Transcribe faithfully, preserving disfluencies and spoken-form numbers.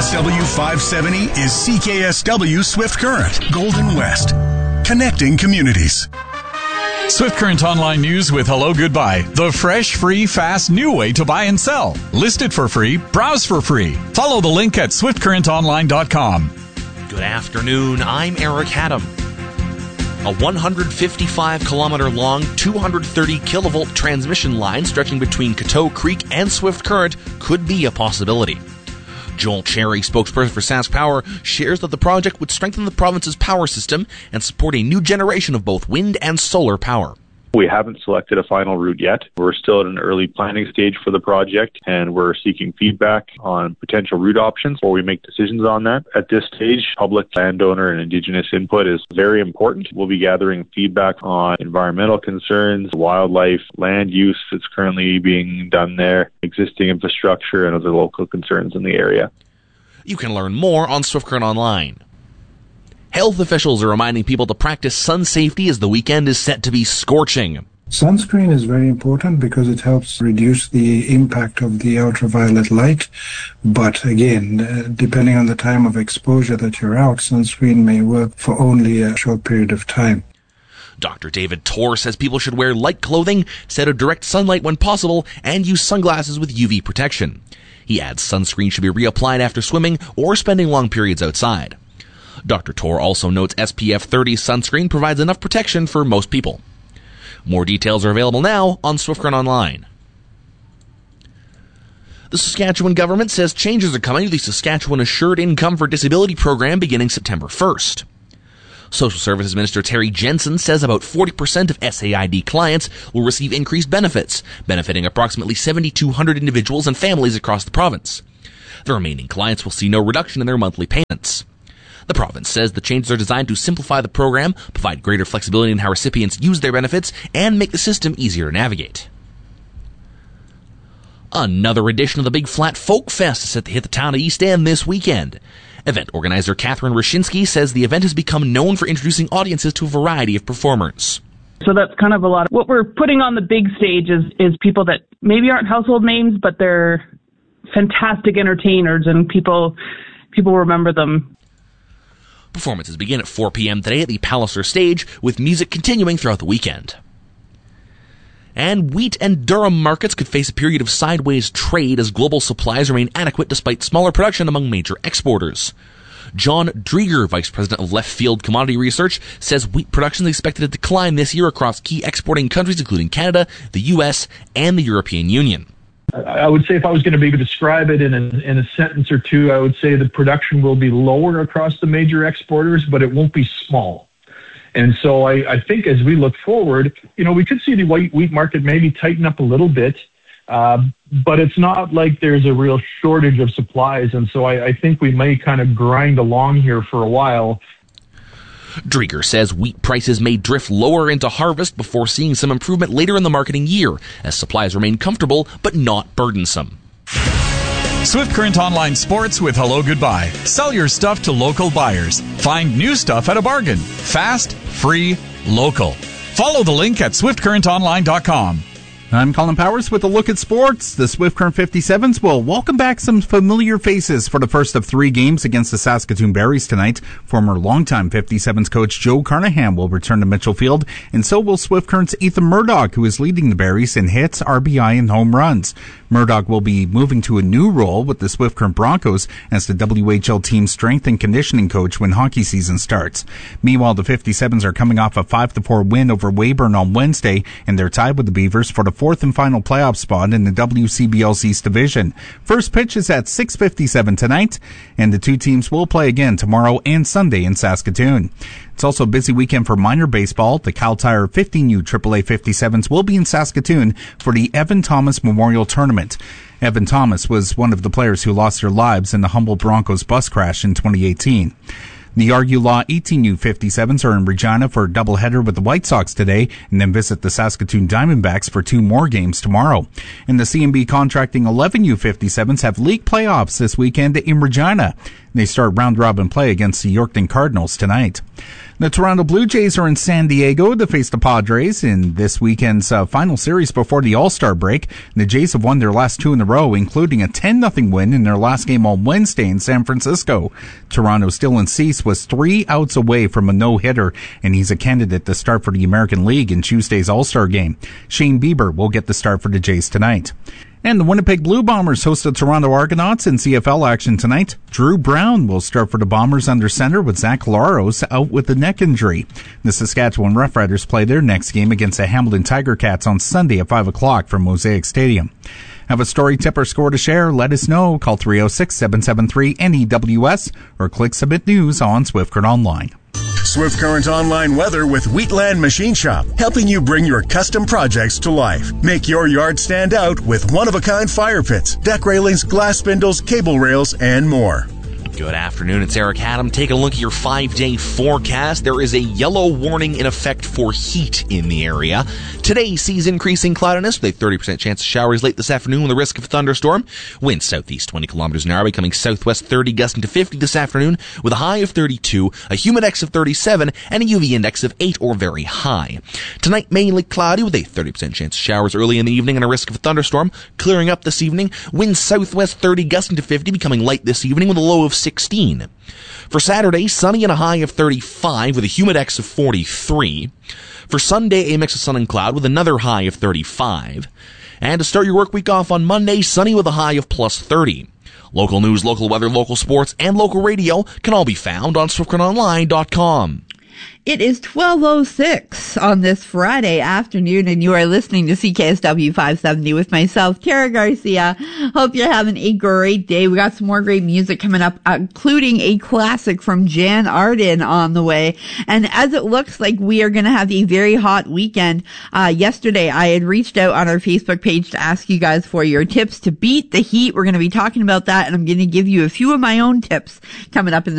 X W five seventy is C K S W Swift Current, Golden West. Connecting communities. Swift Current Online News with Hello Goodbye. The fresh, free, fast, new way to buy and sell. List it for free. Browse for free. Follow the link at swift current online dot com. Good afternoon. I'm Eric Haddam. A one hundred fifty-five kilometer long, two hundred thirty kilovolt transmission line stretching between Coteau Creek and Swift Current could be a possibility. Joel Cherry, spokesperson for Sask Power, shares that the project would strengthen the province's power system and support a new generation of both wind and solar power. We haven't selected a final route yet. We're still at an early planning stage for the project, and we're seeking feedback on potential route options before we make decisions on that. At this stage, public, landowner, and Indigenous input is very important. We'll be gathering feedback on environmental concerns, wildlife, land use that's currently being done there, existing infrastructure, and other local concerns in the area. You can learn more on Swift Current Online. Health officials are reminding people to practice sun safety as the weekend is set to be scorching. Sunscreen is very important because it helps reduce the impact of the ultraviolet light. But again, uh, depending on the time of exposure that you're out, sunscreen may work for only a short period of time. Doctor David Torr says people should wear light clothing, stay out of direct sunlight when possible, and use sunglasses with U V protection. He adds sunscreen should be reapplied after swimming or spending long periods outside. Doctor Torr also notes S P F thirty sunscreen provides enough protection for most people. More details are available now on Swift Current Online. The Saskatchewan government says changes are coming to the Saskatchewan Assured Income for Disability program beginning September first. Social Services Minister Terry Jensen says about forty percent of S A I D clients will receive increased benefits, benefiting approximately seven thousand two hundred individuals and families across the province. The remaining clients will see no reduction in their monthly payments. The province says the changes are designed to simplify the program, provide greater flexibility in how recipients use their benefits, and make the system easier to navigate. Another edition of the Big Flat Folk Fest is set to hit the town of East End this weekend. Event organizer Catherine Rashinsky says the event has become known for introducing audiences to a variety of performers. So that's kind of a lot of what we're putting on the big stage is, is people that maybe aren't household names, but they're fantastic entertainers and people people remember them. Performances begin at four p.m. today at the Palliser stage, with music continuing throughout the weekend. And wheat and durum markets could face a period of sideways trade as global supplies remain adequate despite smaller production among major exporters. John Drieger, Vice President of Left Field Commodity Research, says wheat production is expected to decline this year across key exporting countries including Canada, the U S, and the European Union. I would say if I was going to maybe describe it in a, in a sentence or two, I would say the production will be lower across the major exporters, but it won't be small. And so I, I think as we look forward, you know, we could see the white wheat market maybe tighten up a little bit, uh, but it's not like there's a real shortage of supplies. And so I, I think we may kind of grind along here for a while. Drieger says wheat prices may drift lower into harvest before seeing some improvement later in the marketing year, as supplies remain comfortable but not burdensome. Swift Current Online Sports with Hello Goodbye. Sell your stuff to local buyers. Find new stuff at a bargain. Fast, free, local. Follow the link at swift current online dot com. I'm Colin Powers with a look at sports. The Swift Current fifty-sevens will welcome back some familiar faces for the first of three games against the Saskatoon Berries tonight. Former longtime fifty-sevens coach Joe Carnahan will return to Mitchell Field, and so will Swift Current's Ethan Murdoch, who is leading the Berries in hits, R B I, and home runs. Murdoch will be moving to a new role with the Swift Current Broncos as the W H L team's strength and conditioning coach when hockey season starts. Meanwhile, the fifty-sevens are coming off a five to four win over Weyburn on Wednesday, and they're tied with the Beavers for the fourth and final playoff spot in the W C B L's East Division. First pitch is at six fifty-seven tonight, and the two teams will play again tomorrow and Sunday in Saskatoon. It's also a busy weekend for minor baseball. The Cal Tire fifteen U triple A fifty-sevens will be in Saskatoon for the Evan Thomas Memorial Tournament. Evan Thomas was one of the players who lost their lives in the Humboldt Broncos bus crash in twenty eighteen. The Argue Law eighteen U fifty-sevens are in Regina for a doubleheader with the White Sox today, and then visit the Saskatoon Diamondbacks for two more games tomorrow. And the C M B Contracting eleven U fifty-sevens have league playoffs this weekend in Regina. They start round-robin play against the Yorkton Cardinals tonight. The Toronto Blue Jays are in San Diego to face the Padres in this weekend's uh, final series before the All-Star break. The Jays have won their last two in a row, including a ten nothing win in their last game on Wednesday in San Francisco. Toronto's Dylan Cease was three outs away from a no-hitter, and he's a candidate to start for the American League in Tuesday's All-Star game. Shane Bieber will get the start for the Jays tonight. And the Winnipeg Blue Bombers host the Toronto Argonauts in C F L action tonight. Drew Brown will start for the Bombers under center with Zach Laros out with a neck injury. The Saskatchewan Roughriders play their next game against the Hamilton Tiger Cats on Sunday at five o'clock from Mosaic Stadium. Have a story, tip, or score to share? Let us know. Call three oh six, seven seven three, N E W S or click Submit News on Swift Current Online. Swift Current Online weather with Wheatland Machine Shop, helping you bring your custom projects to life. Make your yard stand out with one-of-a-kind fire pits, deck railings, glass spindles, cable rails, and more. Good afternoon, it's Eric Haddam. Take a look at your five-day forecast. There is a yellow warning in effect for heat in the area. Today sees increasing cloudiness with a thirty percent chance of showers late this afternoon with a risk of a thunderstorm. Winds southeast twenty kilometers an hour, becoming southwest thirty, gusting to fifty this afternoon with a high of thirty-two, a humidex of thirty-seven, and a U V index of eight or very high. Tonight, mainly cloudy with a thirty percent chance of showers early in the evening and a risk of a thunderstorm. Clearing up this evening, winds southwest thirty, gusting to fifty, becoming light this evening with a low of sixteen. For Saturday, sunny and a high of thirty-five with a humidex of forty-three. For Sunday, a mix of sun and cloud with another high of thirty-five. And to start your work week off on Monday, sunny with a high of plus thirty. Local news, local weather, local sports, and local radio can all be found on swift current online dot com. It is twelve oh six on this Friday afternoon, and you are listening to C K S W five seventy with myself, Tara Garcia. Hope you're having a great day. We got some more great music coming up, including a classic from Jan Arden on the way. And as it looks like we are going to have a very hot weekend, uh, yesterday I had reached out on our Facebook page to ask you guys for your tips to beat the heat. We're going to be talking about that, and I'm going to give you a few of my own tips coming up in the